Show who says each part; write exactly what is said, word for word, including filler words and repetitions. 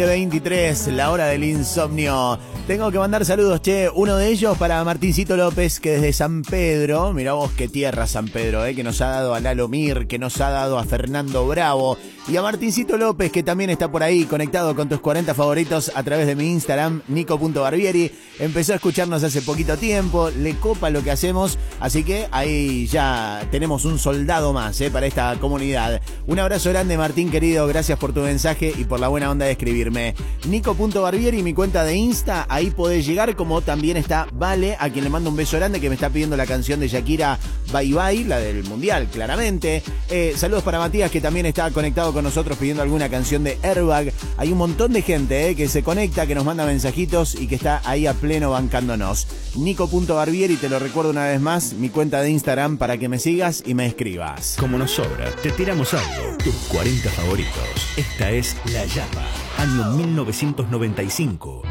Speaker 1: veintitrés, la hora del insomnio. Tengo que mandar saludos, che. Uno de ellos para Martincito López, que desde San Pedro, mirá vos qué tierra San Pedro, eh, que nos ha dado a Lalo Mir, que nos ha dado a Fernando Bravo. Y a Martincito López, que también está por ahí conectado con tus cuarenta favoritos a través de mi Instagram, nico punto barbieri. Empezó a escucharnos hace poquito tiempo, le copa lo que hacemos, así que ahí ya tenemos un soldado más eh, para esta comunidad. Un abrazo grande, Martín querido, gracias por tu mensaje y por la buena onda de escribirme. nico punto barbieri, mi cuenta de Insta, ahí podés llegar, como también está Vale, a quien le mando un beso grande, que me está pidiendo la canción de Shakira, Bye Bye, la del Mundial, claramente. Eh, saludos para Matías, que también está conectado con nosotros pidiendo alguna canción de Airbag. Hay un montón de gente eh, que se conecta, que nos manda mensajitos y que está ahí a pleno bancándonos. nico punto barbieri, te lo recuerdo una vez más, mi cuenta de Instagram para que me sigas y me escribas.
Speaker 2: Como nos sobra, te tiramos algo. Tus cuarenta favoritos. Esta es La Llama, año mil novecientos noventa y cinco.